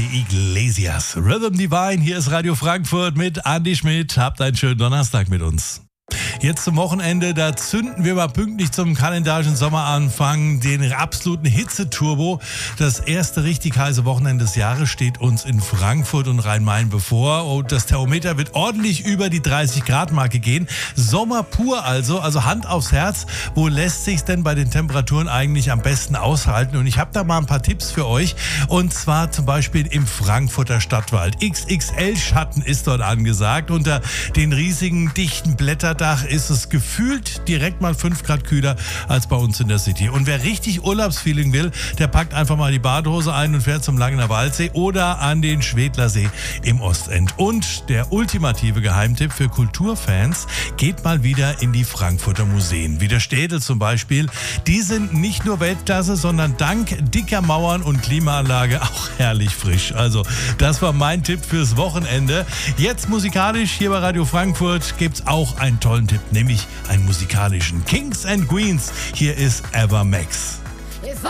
Iglesias. Rhythm Divine, hier ist Radio Frankfurt mit Andi Schmidt. Habt einen schönen Donnerstag mit uns. Jetzt zum Wochenende, da zünden wir mal pünktlich zum kalendarischen Sommeranfang den absoluten Hitzeturbo. Das erste richtig heiße Wochenende des Jahres steht uns in Frankfurt und Rhein-Main bevor. Und das Thermometer wird ordentlich über die 30-Grad-Marke gehen. Sommer pur also Hand aufs Herz. Wo lässt sich's denn bei den Temperaturen eigentlich am besten aushalten? Und ich habe da mal ein paar Tipps für euch. Und zwar zum Beispiel im Frankfurter Stadtwald. XXL-Schatten ist dort angesagt. Unter den riesigen, dichten Blätterdach ist es gefühlt direkt mal 5 Grad kühler als bei uns in der City. Und wer richtig Urlaubsfeeling will, der packt einfach mal die Badehose ein und fährt zum Langener Waldsee oder an den Schwedlersee im Ostend. Und der ultimative Geheimtipp für Kulturfans, geht mal wieder in die Frankfurter Museen. Wie der Städel zum Beispiel. Die sind nicht nur Weltklasse, sondern dank dicker Mauern und Klimaanlage auch herrlich frisch. Also das war mein Tipp fürs Wochenende. Jetzt musikalisch hier bei Radio Frankfurt gibt's auch einen tollen Tipp, nämlich einen musikalischen Kings and Queens. Hier ist Ava Max.